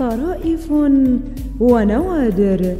طرائف ونوادر.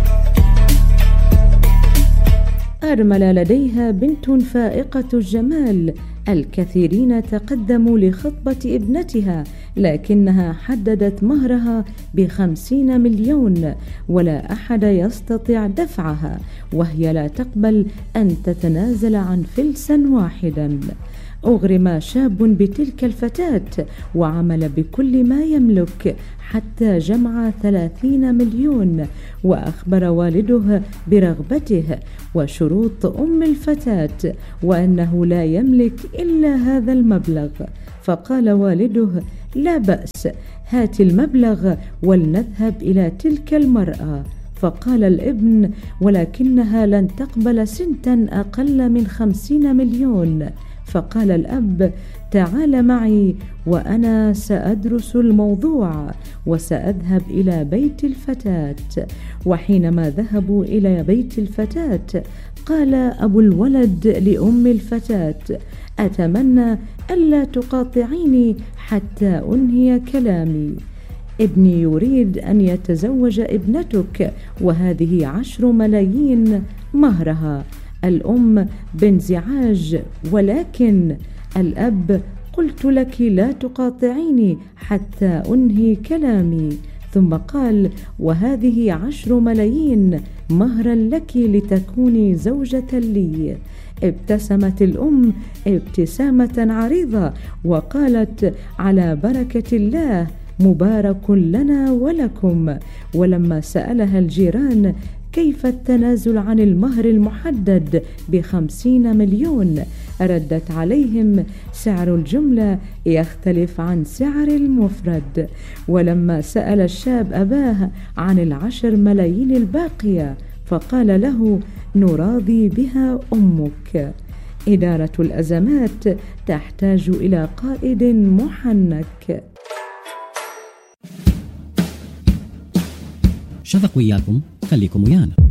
أرملة لديها بنت فائقة الجمال، الكثيرين تقدموا لخطبة ابنتها، لكنها حددت مهرها ب50 مليون، ولا أحد يستطيع دفعها، وهي لا تقبل أن تتنازل عن فلسا واحدا. أغرم شاب بتلك الفتاة وعمل بكل ما يملك حتى جمع 30 مليون، وأخبر والده برغبته وشروط أم الفتاة وأنه لا يملك إلا هذا المبلغ. فقال والده: لا بأس، هات المبلغ ولنذهب إلى تلك المرأة. فقال الابن: ولكنها لن تقبل سنتا أقل من 50 مليون. فقال الأب: تعال معي وأنا سأدرس الموضوع وسأذهب إلى بيت الفتاة. وحينما ذهبوا إلى بيت الفتاة قال أبو الولد لأم الفتاة: أتمنى ألا تقاطعيني حتى أنهي كلامي. ابني يريد أن يتزوج ابنتك، وهذه 10 ملايين مهرها. الأم بانزعاج: ولكن الأب: قلت لك لا تقاطعيني حتى أنهي كلامي. ثم قال: وهذه 10 ملايين مهرا لك لتكوني زوجة لي. ابتسمت الأم ابتسامة عريضة وقالت: على بركة الله، مبارك لنا ولكم. ولما سألها الجيران كيف التنازل عن المهر المحدد ب50 مليون، ردت عليهم: سعر الجملة يختلف عن سعر المفرد. ولما سأل الشاب أباه عن 10 ملايين الباقية فقال له: نراضي بها أمك. إدارة الأزمات تحتاج إلى قائد محنك. شفق وياكم، خليكم ويانا.